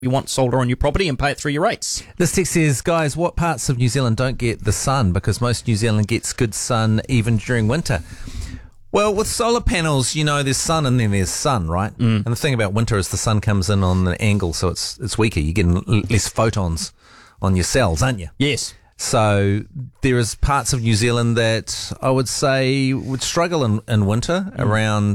you want solar on your property and pay it through your rates. This text says, guys, what parts of New Zealand don't get the sun? Because most New Zealand gets good sun even during winter. Well, with solar panels, there's sun and then there's sun, right? And the thing about winter is the sun comes in on the angle, so it's weaker. You're getting less photons on your cells, aren't you? Yes. So there is parts of New Zealand that I would say would struggle in winter around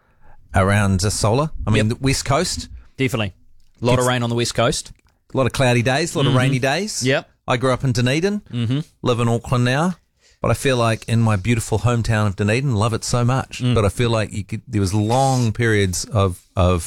solar. I mean, the West Coast. Definitely. A lot of rain on the West Coast. A lot of cloudy days, a lot of rainy days. Yep. I grew up in Dunedin, live in Auckland now. But I feel like in my beautiful hometown of Dunedin, love it so much. But I feel like there was long periods of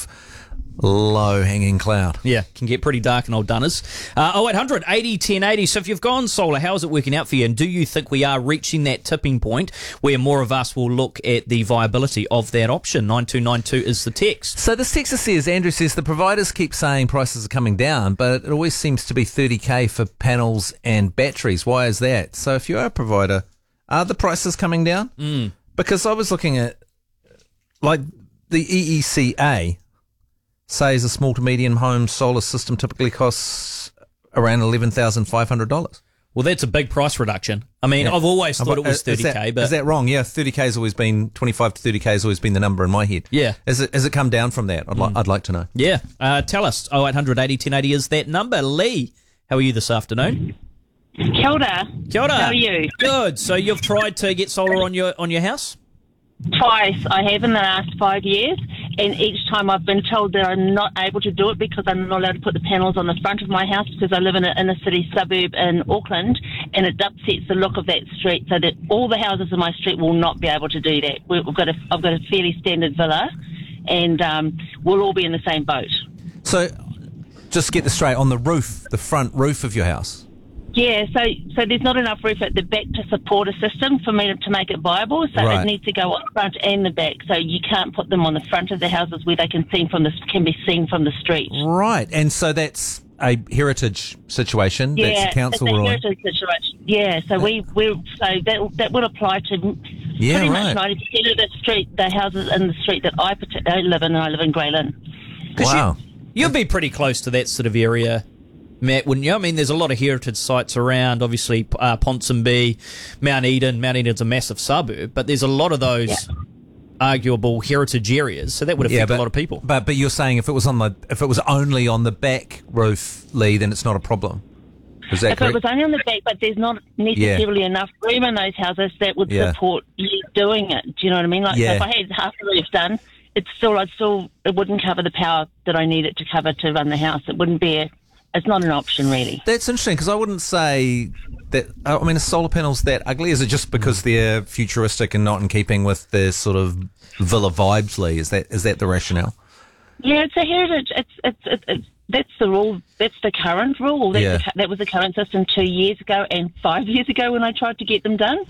low-hanging cloud. Yeah, can get pretty dark in old Dunners. 0800 80 10 80. So if you've gone solar, how is it working out for you? And do you think we are reaching that tipping point where more of us will look at the viability of that option? 9292 is the text. So this texter says, Andrew says, the providers keep saying prices are coming down, but it always seems to be 30K for panels and batteries. Why is that? So if you are a provider, are the prices coming down? Because I was looking at, like, the EECA says a small to medium home solar system typically costs around $11,500. Well, that's a big price reduction. I mean, I've always thought it was 30K, but... Is that wrong? Yeah, 30K has always been, 25 to 30K has always been the number in my head. Yeah. Has it come down from that? I'd like to know. Yeah. Tell us. 0800 80 1080 is that number. Lee, how are you this afternoon? Kia ora. Kia ora. How are you? Good. So you've tried to get solar on your house? Twice I have in the last 5 years, and each time I've been told that I'm not able to do it because I'm not allowed to put the panels on the front of my house because I live in an inner city suburb in Auckland, and it upsets the look of that street so that all the houses in my street will not be able to do that. I've got a fairly standard villa, and we'll all be in the same boat. So just get this straight, on the roof, the front roof of your house? Yeah, so there's not enough roof at the back to support a system for me to make it viable. So Right. It needs to go on the front and the back. So you can't put them on the front of the houses where they can be seen from the street. Right, and so that's a heritage situation. That's a council it's a ruling. heritage situation. Yeah, so that would apply to pretty much 90% of the houses in the street that I live in, and I live in Greylin. Wow. You'd be pretty close to that sort of area, Matt, wouldn't you? I mean, there's a lot of heritage sites around, obviously, Ponsonby, Mount Eden. Mount Eden's a massive suburb, but there's a lot of those arguable heritage areas, so that would affect a lot of people. But you're saying if it was only on the back roof, Lee, then it's not a problem. Is that correct? If it was only on the back, but there's not necessarily enough room in those houses that would support you doing it. Do you know what I mean? Like, so if I had half the roof done, it wouldn't cover the power that I need it to cover to run the house. It wouldn't be it's not an option, really. That's interesting, because I wouldn't say that. I mean, are solar panels that ugly? Is it just because they're futuristic and not in keeping with the sort of villa vibes, Lee? Is that the rationale? Yeah, it's a heritage. It's that's the rule. That's the current rule. That was the current system 2 years ago and 5 years ago when I tried to get them done.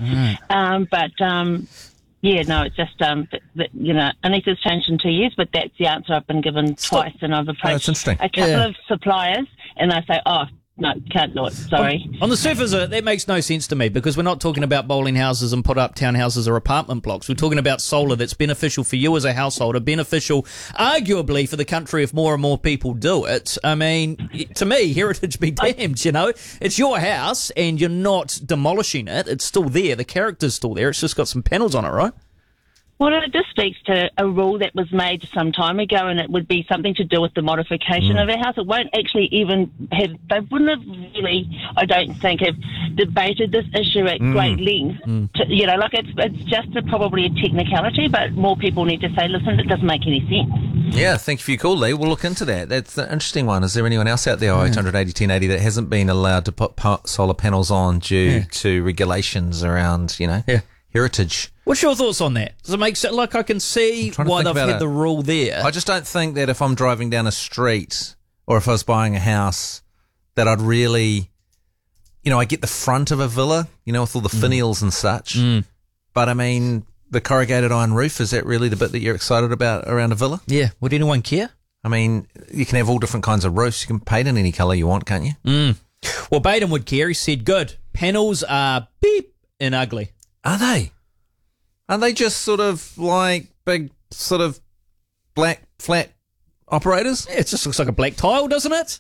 It's just unless it's changed in 2 years. But that's the answer I've been given twice, and I've approached a couple of suppliers, and they say, "Oh, no, can't do it. Sorry." On the surface, that makes no sense to me, because we're not talking about bowling houses and put-up townhouses or apartment blocks. We're talking about solar that's beneficial for you as a householder, beneficial, arguably, for the country if more and more people do it. I mean, to me, heritage be damned, It's your house, and you're not demolishing it. It's still there. The character's still there. It's just got some panels on it, right? Well, it just speaks to a rule that was made some time ago, and it would be something to do with the modification of a house. It won't actually even they wouldn't have really, I don't think, have debated this issue at great length. It's just probably a technicality, but more people need to say, listen, it doesn't make any sense. Yeah, thank you for your call, Lee. We'll look into that. That's an interesting one. Is there anyone else out there, 800 80 1080, that hasn't been allowed to put solar panels on due to regulations around, heritage? What's your thoughts on that? Does it make sense? Like, I can see why they've had the rule there. I just don't think that if I'm driving down a street or if I was buying a house that I'd really, I get the front of a villa, with all the finials and such. But I mean, the corrugated iron roof, is that really the bit that you're excited about around a villa? Yeah. Would anyone care? I mean, you can have all different kinds of roofs. You can paint in any colour you want, can't you? Well, Baden would care. He said, good. Panels are beep and ugly. Are they? Are they just sort of like big, sort of black, flat operators? Yeah, it just looks like a black tile, doesn't it?